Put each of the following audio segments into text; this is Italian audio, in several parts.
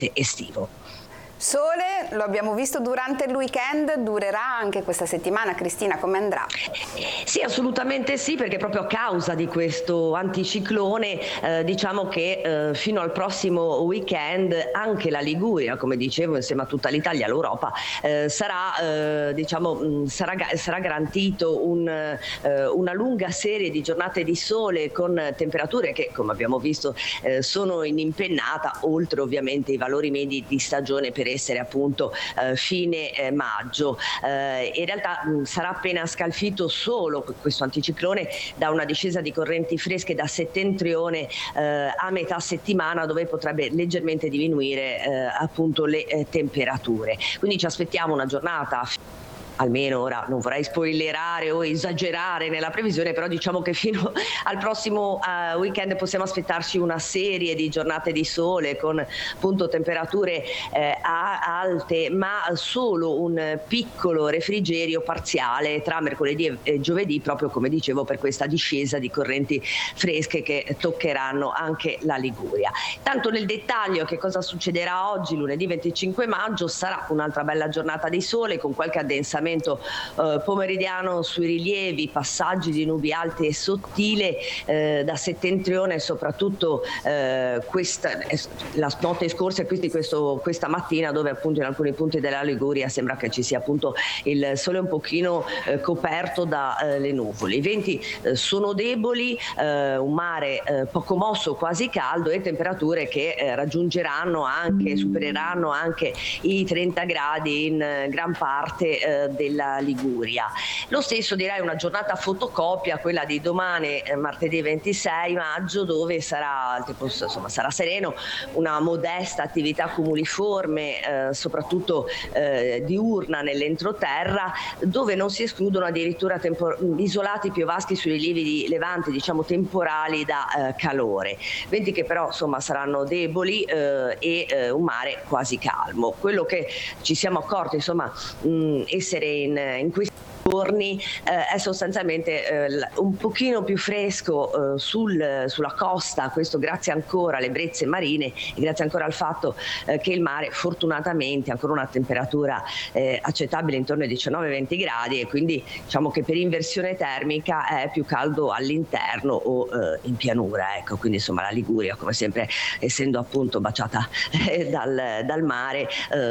estivo. Sole, lo abbiamo visto durante il weekend, durerà anche questa settimana. Cristina, come andrà? Sì, assolutamente sì, perché proprio a causa di questo anticiclone diciamo che fino al prossimo weekend anche la Liguria, come dicevo, insieme a tutta l'Italia, l'Europa, sarà garantito una lunga serie di giornate di sole con temperature che, come abbiamo visto, sono in impennata, oltre ovviamente i valori medi di stagione per essere appunto fine maggio. In realtà sarà appena scalfito solo questo anticiclone da una discesa di correnti fresche da settentrione a metà settimana, dove potrebbe leggermente diminuire appunto le temperature. Quindi ci aspettiamo una giornata, almeno ora non vorrei spoilerare o esagerare nella previsione, però diciamo che fino al prossimo weekend possiamo aspettarci una serie di giornate di sole con appunto temperature alte, ma solo un piccolo refrigerio parziale tra mercoledì e giovedì, proprio come dicevo, per questa discesa di correnti fresche che toccheranno anche la Liguria. Tanto nel dettaglio che cosa succederà oggi, lunedì 25 maggio, sarà un'altra bella giornata di sole con qualche addensamento pomeridiano sui rilievi, passaggi di nubi alte e sottile da settentrione, soprattutto la notte scorsa e quindi questa mattina, dove appunto in alcuni punti della Liguria sembra che ci sia appunto il sole un pochino coperto dalle nuvole. I venti sono deboli, un mare poco mosso, quasi caldo, e temperature che supereranno anche i 30 gradi in gran parte della Liguria. Lo stesso direi una giornata fotocopia, quella di domani, martedì 26 maggio, dove sarà sereno, una modesta attività cumuliforme, soprattutto diurna nell'entroterra, dove non si escludono addirittura isolati piovaschi sui rilievi di levante, diciamo temporali da calore. Venti che però saranno deboli e un mare quasi calmo. Quello che ci siamo accorti essere in questi giorni è sostanzialmente un pochino più fresco sulla costa, questo grazie ancora alle brezze marine e grazie ancora al fatto che il mare fortunatamente ha ancora una temperatura accettabile intorno ai 19-20 gradi, e quindi diciamo che per inversione termica è più caldo all'interno o in pianura, ecco. Quindi la Liguria, come sempre, essendo appunto baciata dal mare,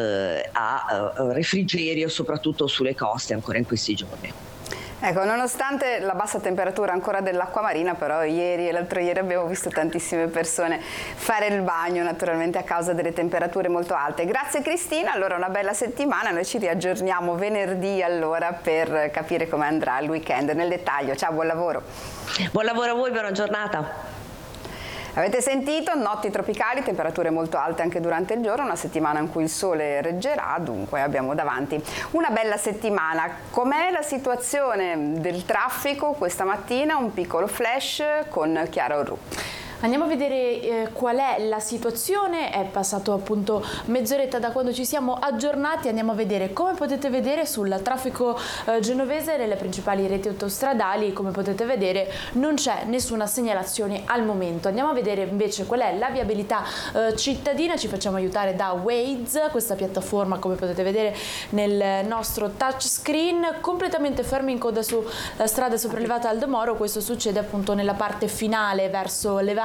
ha refrigerio soprattutto sulle coste ancora in questi giorni. Ecco, nonostante la bassa temperatura ancora dell'acqua marina, però ieri e l'altro ieri abbiamo visto tantissime persone fare il bagno, naturalmente a causa delle temperature molto alte. Grazie Cristina, allora una bella settimana, noi ci riaggiorniamo venerdì allora per capire come andrà il weekend nel dettaglio. Ciao, buon lavoro. Buon lavoro a voi, buona giornata. Avete sentito, notti tropicali, temperature molto alte anche durante il giorno, una settimana in cui il sole reggerà, dunque abbiamo davanti una bella settimana. Com'è la situazione del traffico questa mattina? Un piccolo flash con Chiara Orru. Andiamo a vedere qual è la situazione. È passato appunto mezz'oretta da quando ci siamo aggiornati. Andiamo a vedere, come potete vedere, sul traffico genovese nelle principali reti autostradali. Come potete vedere non c'è nessuna segnalazione al momento. Andiamo a vedere invece qual è la viabilità cittadina. Ci facciamo aiutare da Waze, questa piattaforma, come potete vedere nel nostro touchscreen. Completamente fermi in coda su strada sopraelevata Aldo Moro. Questo succede appunto nella parte finale verso Levante,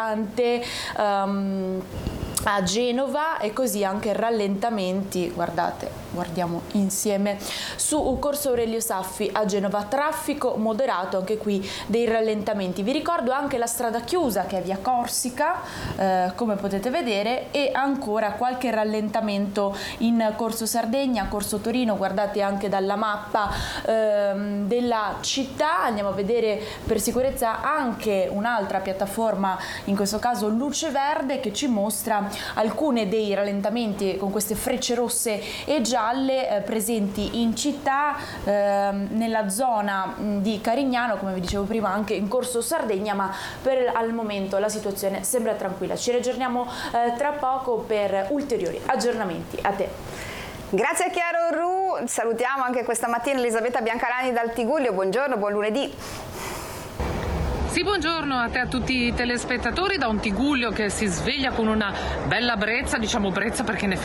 a Genova, e così anche rallentamenti, guardiamo insieme, su Corso Aurelio Saffi a Genova, traffico moderato, anche qui dei rallentamenti. Vi ricordo anche la strada chiusa che è via Corsica, come potete vedere, e ancora qualche rallentamento in Corso Sardegna, Corso Torino. Guardate anche dalla mappa della città. Andiamo a vedere per sicurezza anche un'altra piattaforma, in questo caso Luce Verde, che ci mostra alcune dei rallentamenti con queste frecce rosse e gialle presenti in città, nella zona di Carignano, come vi dicevo prima, anche in Corso Sardegna, ma al momento la situazione sembra tranquilla. Ci riaggiorniamo tra poco per ulteriori aggiornamenti. A te. Grazie a Chiara Orru, salutiamo anche questa mattina Elisabetta Biancalani dal Tigullio. Buongiorno, buon lunedì. Sì, buongiorno a te e a tutti i telespettatori da un Tigullio che si sveglia con una bella brezza, diciamo brezza perché in effetti